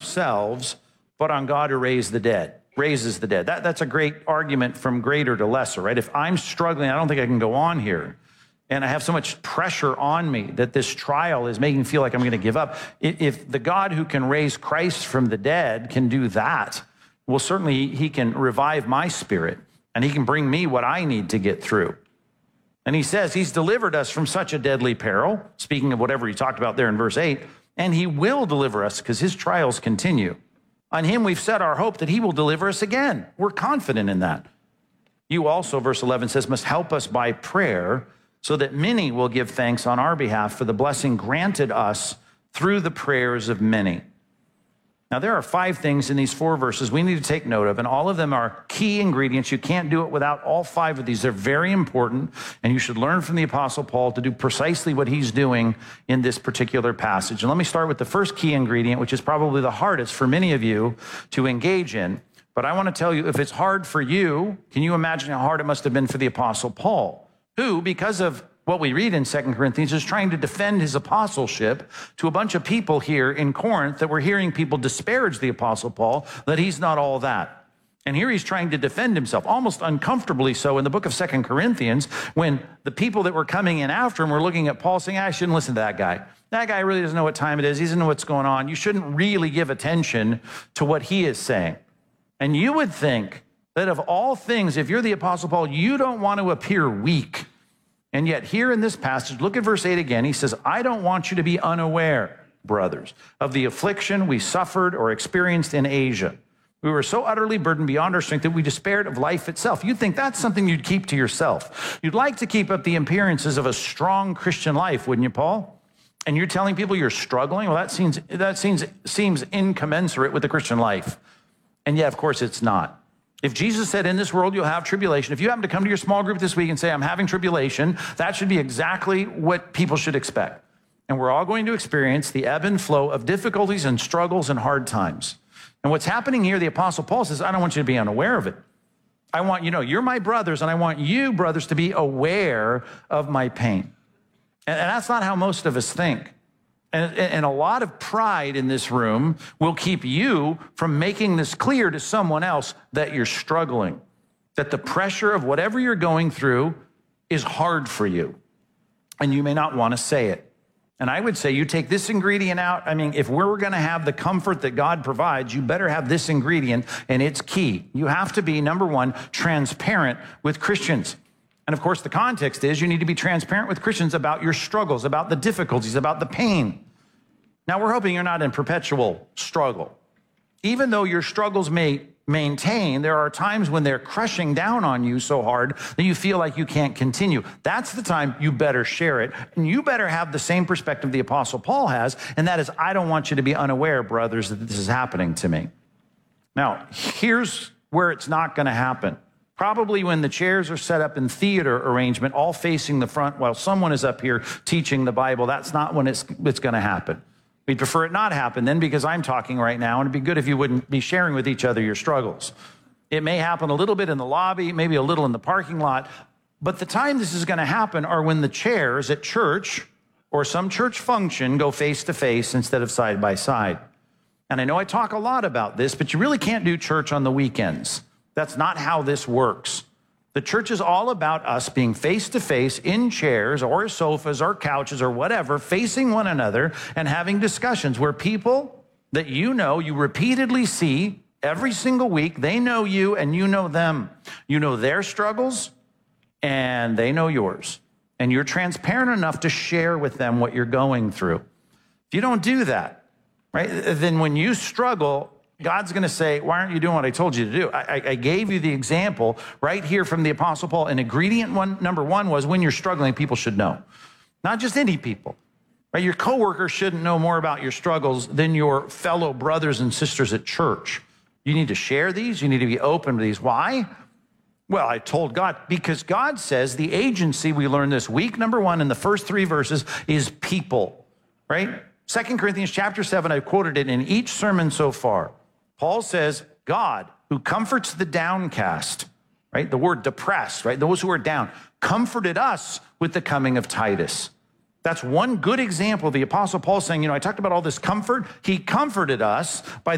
ourselves, but on God who raises the dead. That's a great argument from greater to lesser, right? If I'm struggling, I don't think I can go on here, and I have so much pressure on me that this trial is making me feel like I'm going to give up. If the God who can raise Christ from the dead can do that, well, certainly he can revive my spirit, and he can bring me what I need to get through. And he says he's delivered us from such a deadly peril, speaking of whatever he talked about there in verse 8, and he will deliver us because his trials continue. On him we've set our hope that he will deliver us again. We're confident in that. You also, verse 11 says, must help us by prayer so that many will give thanks on our behalf for the blessing granted us through the prayers of many. Now, there are 5 things in these 4 verses we need to take note of, and all of them are key ingredients. You can't do it without all 5 of these. They're very important, and you should learn from the Apostle Paul to do precisely what he's doing in this particular passage. And let me start with the first key ingredient, which is probably the hardest for many of you to engage in. But I want to tell you, if it's hard for you, can you imagine how hard it must have been for the Apostle Paul, who, because of what we read in 2 Corinthians, is trying to defend his apostleship to a bunch of people here in Corinth that were hearing people disparage the Apostle Paul, that he's not all that. And here he's trying to defend himself, almost uncomfortably so, in the book of 2 Corinthians, when the people that were coming in after him were looking at Paul saying, I shouldn't listen to that guy. That guy really doesn't know what time it is. He doesn't know what's going on. You shouldn't really give attention to what he is saying. And you would think that of all things, if you're the Apostle Paul, you don't want to appear weak. And yet here in this passage, look at verse 8 again. He says, I don't want you to be unaware, brothers, of the affliction we suffered or experienced in Asia. We were so utterly burdened beyond our strength that we despaired of life itself. You'd think that's something you'd keep to yourself. You'd like to keep up the appearances of a strong Christian life, wouldn't you, Paul? And you're telling people you're struggling? Well, that seems incommensurate with the Christian life. And yet, of course, it's not. If Jesus said, in this world you'll have tribulation, if you happen to come to your small group this week and say, I'm having tribulation, that should be exactly what people should expect. And we're all going to experience the ebb and flow of difficulties and struggles and hard times. And what's happening here, the Apostle Paul says, I don't want you to be unaware of it. I want, you're my brothers, and I want you, brothers, to be aware of my pain. And that's not how most of us think. And a lot of pride in this room will keep you from making this clear to someone else that you're struggling, that the pressure of whatever you're going through is hard for you, and you may not want to say it. And I would say you take this ingredient out. I mean, if we're going to have the comfort that God provides, you better have this ingredient, and it's key. You have to be, number one, transparent with Christians. And of course, the context is you need to be transparent with Christians about your struggles, about the difficulties, about the pain. Now, we're hoping you're not in perpetual struggle. Even though your struggles may maintain, there are times when they're crushing down on you so hard that you feel like you can't continue. That's the time you better share it. And you better have the same perspective the Apostle Paul has, and that is, I don't want you to be unaware, brothers, that this is happening to me. Now, here's where it's not going to happen. Probably when the chairs are set up in theater arrangement, all facing the front while someone is up here teaching the Bible, that's not when it's going to happen. We'd prefer it not happen then, because I'm talking right now, and it'd be good if you wouldn't be sharing with each other your struggles. It may happen a little bit in the lobby, maybe a little in the parking lot, but the time this is going to happen are when the chairs at church or some church function go face to face instead of side by side. And I know I talk a lot about this, but you really can't do church on the weekends. That's not how this works. The church is all about us being face-to-face in chairs or sofas or couches or whatever, facing one another and having discussions where people that you repeatedly see every single week, they know you and you know them. You know their struggles and they know yours. And you're transparent enough to share with them what you're going through. If you don't do that, right, then when you struggle, God's going to say, why aren't you doing what I told you to do? I gave you the example right here from the Apostle Paul. And ingredient number one was, when you're struggling, people should know. Not just any people. Right? Your coworkers shouldn't know more about your struggles than your fellow brothers and sisters at church. You need to share these. You need to be open to these. Why? Well, I told God, because God says the agency we learned this week, number one, in the first 3 verses, is people. Right? 2 Corinthians chapter 7, I've quoted it in each sermon so far. Paul says, God, who comforts the downcast, right? The word depressed, right? Those who are down, comforted us with the coming of Titus. That's one good example. The Apostle Paul saying, I talked about all this comfort. He comforted us by